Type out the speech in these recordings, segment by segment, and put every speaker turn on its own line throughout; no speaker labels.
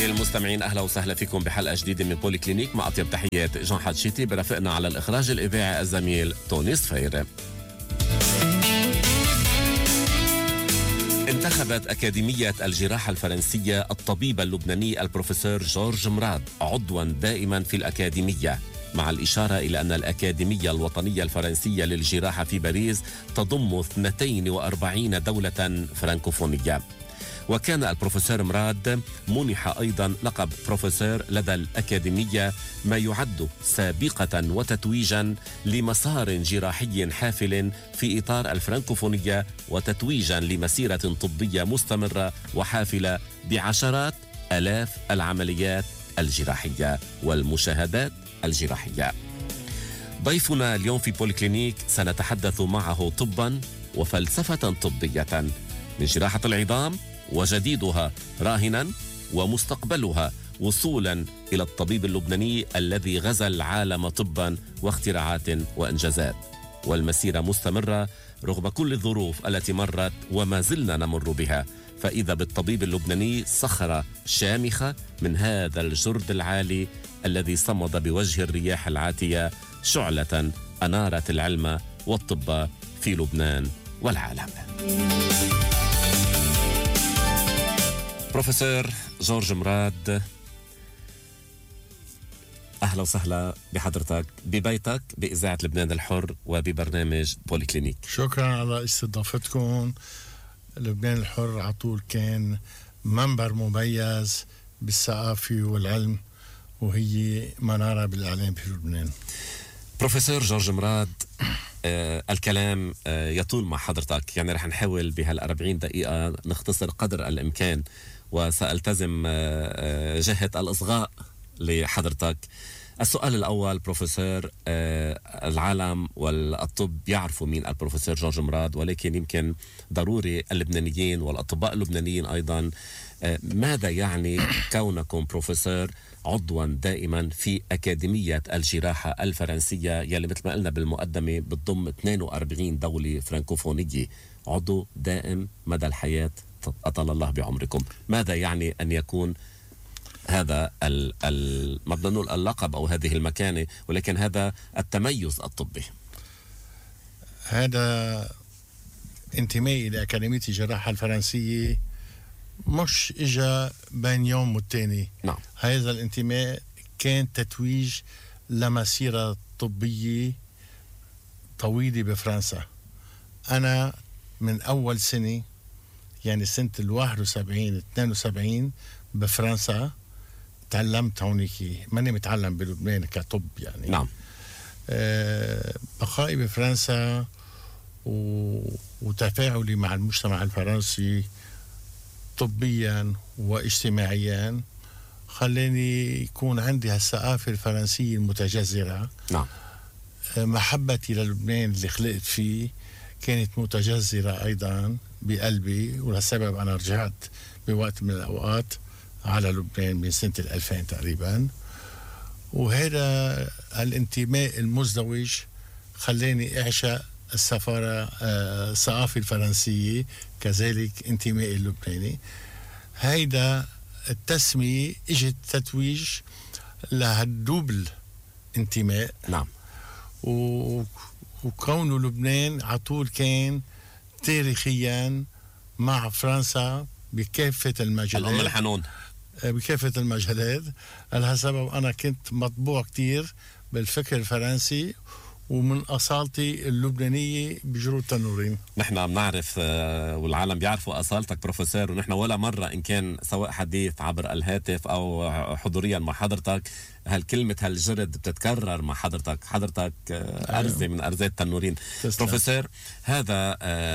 أعزائي المستمعين، أهلا وسهلا فيكم بحلقة جديدة من بولي كلينيك مع أطيب تحيات جان حتشيتي، برافقنا على الإخراج الإذاعي الزميل توني صفير. انتخبت أكاديمية الجراحة الفرنسية الطبيب اللبناني البروفيسور جورج مراد عضوا دائما في الأكاديمية، مع الإشارة إلى أن الأكاديمية الوطنية الفرنسية للجراحة في باريس تضم 42 دولة فرنكوفونية. وكان البروفيسور مراد منح أيضا لقب بروفيسور لدى الأكاديمية، ما يعد سابقة وتتويجا لمسار جراحي حافل في إطار الفرنكوفونية، وتتويجا لمسيرة طبية مستمرة وحافلة بعشرات آلاف العمليات الجراحية والمشاهدات الجراحية. ضيفنا اليوم في بوليكلينيك سنتحدث معه طبا وفلسفة طبية، من جراحة العظام وجديدها راهنا ومستقبلها، وصولا إلى الطبيب اللبناني الذي غزا العالم طبا واختراعات وإنجازات. والمسيرة مستمرة رغم كل الظروف التي مرت وما زلنا نمر بها، فإذا بالطبيب اللبناني صخرة شامخة من هذا الجرد العالي الذي صمد بوجه الرياح العاتية شعلة أنارت العلم والطب في لبنان والعالم. بروفيسور جورج مراد، أهلا وسهلا بحضرتك ببيتك بإذاعة لبنان الحر وببرنامج بوليكلينيك.
شكرا على استضافتكم. لبنان الحر على طول كان منبر مميز بالثقافة والعلم، وهي منارة بالإعلام في لبنان.
بروفيسور جورج مراد، الكلام يطول مع حضرتك، يعني رح نحاول بهال40 دقيقة نختصر قدر الإمكان، وسألتزم جهة الإصغاء لحضرتك. السؤال الأول بروفيسور، العالم والطب يعرفوا مين البروفيسور جورج مراد، ولكن يمكن ضروري اللبنانيين والأطباء اللبنانيين أيضا ماذا يعني كونكم بروفيسور عضوا دائما في أكاديمية الجراحة الفرنسية، يلي مثل ما قلنا بالمقدمة بتضم 42 دولة فرنكوفونية، عضو دائم مدى الحياة أطال الله بعمركم. ماذا يعني أن يكون هذا ما بدنا نقول اللقب أو هذه المكانة، ولكن هذا التميز الطبي؟
هذا انتمائي لأكاديمية الجراحة الفرنسية مش إجا بين يوم والتاني.
نعم.
هذا الانتماء كان تتويج لمسيرة طبية طويلة بفرنسا. أنا من أول سنة، يعني سنة 71 72 بفرنسا تعلمت هونيك، ماني متعلم بلبنان كطب يعني.
نعم.
بقائي بفرنسا وتفاعلي مع المجتمع الفرنسي طبيا واجتماعيا خلاني يكون عندي هالثقافة الفرنسية المتجذرة.
نعم.
محبتي للبنان اللي خلقت فيه كانت متجذرة أيضا بقلبي، ولهالسبب أنا رجعت بوقت من الأوقات على لبنان من سنة 2000 تقريبا. وهذا الانتماء المزدوج خلاني أعشق الثقافة الفرنسية، كذلك انتمائي اللبناني. هيدا التسمية اجت تتويج لهالدوبل انتماء.
نعم.
وكونه لبنان عطول كان تاريخيا مع فرنسا بكافة المجالات،
الأم الحنون
بكافة المجالات. لهالسبب أنا كنت مطبوع كتير بالفكر الفرنسي، ومن أصالتي اللبنانية بجرود تنورين.
نحن بنعرف والعالم بيعرفوا أصالتك بروفيسور، ونحن ولا مرة إن كان سواء حديث عبر الهاتف أو حضوريا مع حضرتك هالكلمة هالجرد بتتكرر مع حضرتك أرزة من أرزات تنورين. بروفيسور، هذا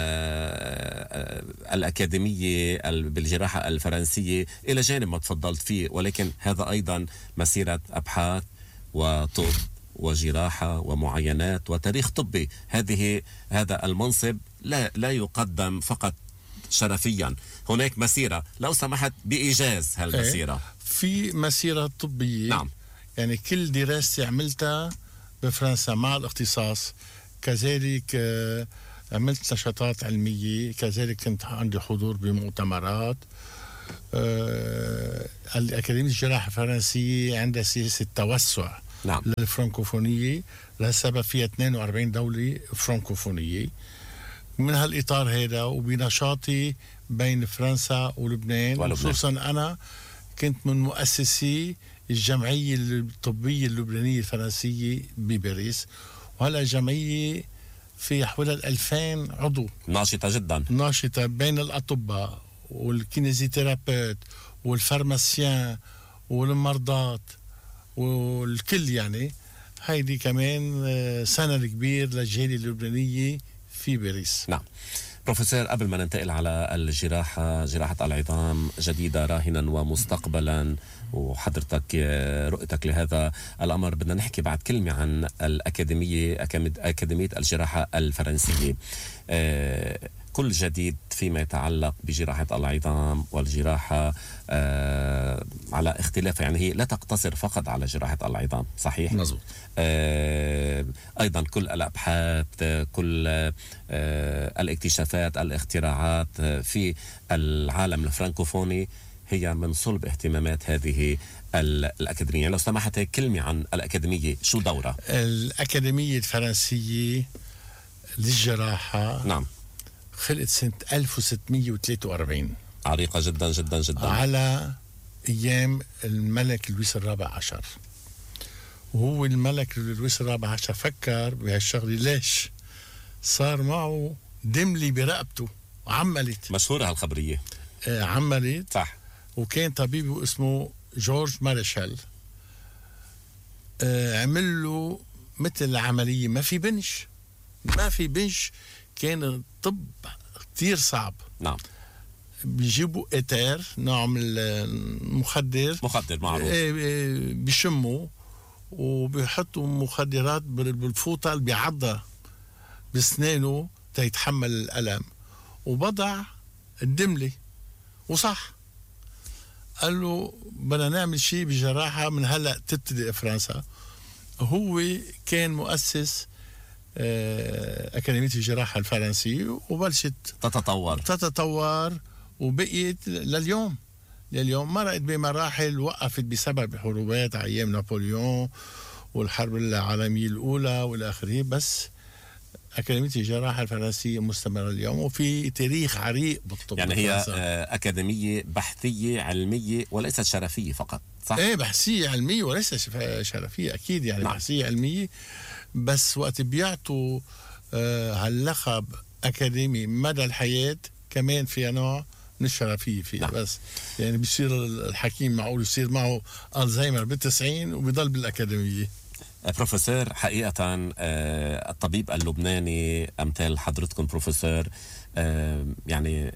الأكاديمية بالجراحة الفرنسية إلى جانب ما تفضلت فيه، ولكن هذا أيضا مسيرة أبحاث وطب وجراحة ومعاينات وتاريخ طبي. هذا المنصب لا يقدم فقط شرفيا، هناك مسيرة. لو سمحت بإيجاز هالمسيرة.
في مسيرة طبية.
نعم.
يعني كل دراستي عملتها بفرنسا مع الاختصاص، كذلك عملت نشاطات علمية، كذلك كنت عندي حضور بمؤتمرات. الأكاديمية الجراحة الفرنسية عندها سياسة توسع
نعم.
للفرنكوفونية، لسبب فيها 42 دولة فرنكوفونية. من هالإطار هذا وبنشاطي بين فرنسا ولبنان، خصوصا أنا كنت من مؤسسي الجمعية الطبية اللبنانية الفرنسية بباريس، وهلا الجمعية في حوالي 2000 عضو،
ناشطة جدا،
ناشطة بين الأطباء والكينيزيثيرابيوت والفارماسيان والمرضات والكل. يعني هيدي كمان سند كبير للجالية اللبنانية في باريس.
نعم. بروفيسور، قبل ما ننتقل على الجراحة، جراحة العظام جديدة راهنا ومستقبلا، وحضرتك رؤيتك لهذا الأمر، بدنا نحكي بعد كلمة عن الأكاديمية، أكاديمية الجراحة الفرنسية. كل جديد فيما يتعلق بجراحة العظام والجراحة على اختلاف، يعني هي لا تقتصر فقط على جراحة العظام، صحيح؟
مظبوط.
أيضا كل الأبحاث، كل الاكتشافات، الاختراعات في العالم الفرنكوفوني هي من صلب اهتمامات هذه الأكاديمية. لو سمحت كلمة عن الأكاديمية، شو دورها؟
الأكاديمية الفرنسية للجراحة
نعم
خلقت سنة 1643،
عريقة جدا جدا جدا،
على أيام الملك لويس الرابع عشر. وهو الملك لويس الرابع عشر فكر بهالشغلة، ليش؟ صار معه دملي برقبته، عملت،
مشهورة هالخبرية.
عملت
صح.
وكان طبيبه اسمه جورج مارشال، عمل له مثل عملية ما في بنش، كان الطب كتير صعب.
نعم.
بيجيبوا إتر، نوع من المخدر
معروف،
بيشموا وبيحطوا مخدرات بالفوطة اللي بيعضها بسنانه تيتحمل الألم، وبضع الدملة وصح. قال له بدنا نعمل شيء بجراحة من هلأ تبتدي فرنسا. هو كان مؤسس أكاديمية الجراحة الفرنسية، وبلشت تتطور وبقيت لليوم. مرقت بمراحل، وقفت بسبب حروبات أيام نابليون والحرب العالمية الأولى والآخرين، بس أكاديمية الجراحة الفرنسية مستمرة اليوم وفي تاريخ عريق بالطب.
يعني هي أكاديمية بحثية علمية وليست شرفية فقط، صح؟
إيه، بحثية علمية وليس شرفية، أكيد يعني. نعم. بحثية علمية، بس وقت بيعطوا هاللقب أكاديمي مدى الحياة كمان فيها نوع من الشرفية فيها. نعم. بس يعني بيصير الحكيم معقول يصير معه ألزهايمر ب90 وبيضل بالأكاديمية.
بروفيسور، حقيقة الطبيب اللبناني أمثال حضرتكم بروفيسور، يعني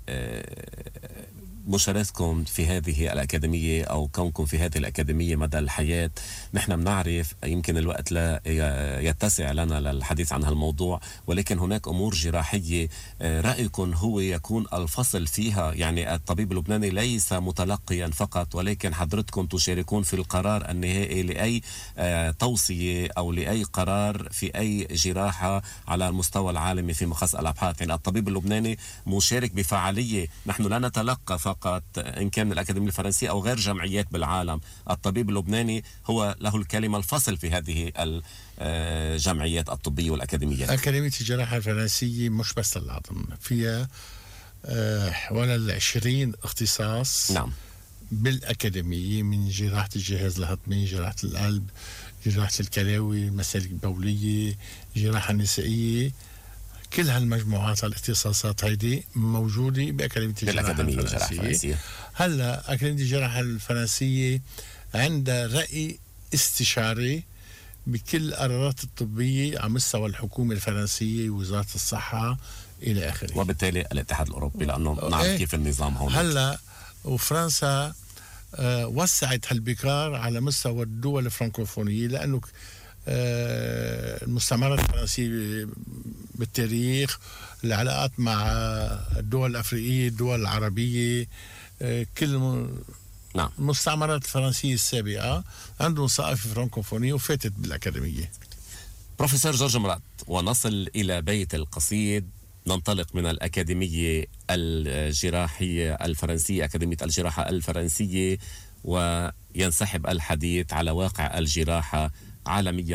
مشاركتكم في هذه الأكاديمية أو كونكم في هذه الأكاديمية مدى الحياة، نحن بنعرف يمكن الوقت لا يتسع لنا للحديث عن هالموضوع، ولكن هناك أمور جراحية رأيكم هو يكون الفصل فيها. يعني الطبيب اللبناني ليس متلقيا فقط، ولكن حضرتكم تشاركون في القرار النهائي لأي توصية أو لأي قرار في أي جراحة على المستوى العالمي في مخصص الأبحاث. يعني الطبيب اللبناني مشارك بفعالية، نحن لا نتلقى فقط إن كان من الأكاديمية الفرنسية أو غير جمعيات بالعالم. الطبيب اللبناني هو له الكلمة الفصل في هذه الجمعيات الطبية والأكاديميات.
أكاديمية الجراحة الفرنسية مش بس العظم، فيها حوالي 20 اختصاص.
نعم.
بالأكاديمية، من جراحة الجهاز الهضمي، جراحة القلب، جراحة الكلاوي، المسالك البولية، جراحة نسائية. كل هالمجموعات الاختصاصات هيدي موجودة بأكاديمية الجراحة الفرنسية. هلا أكاديمية الجراحة الفرنسية عندها رأي استشاري بكل القرارات الطبية على مستوى الحكومة الفرنسية، وزارة الصحة إلى آخره،
وبالتالي الاتحاد الأوروبي، لأنه نعرف كيف النظام هون.
هلا وفرنسا وسعت هالبكار على مستوى الدول الفرنكوفونية، لأنه المستعمرات الفرنسية بالتاريخ، العلاقات مع الدول الأفريقية، الدول العربية، كل
نعم.
المستعمرات الفرنسية السابقة عندهم ثقافة فرنكوفونية وفاتت بالأكاديمية.
بروفيسور جورج مراد، ونصل إلى بيت القصيد. ننطلق من الأكاديمية الجراحية الفرنسية، أكاديمية الجراحة الفرنسية، وينسحب الحديث على واقع الجراحة عالميا.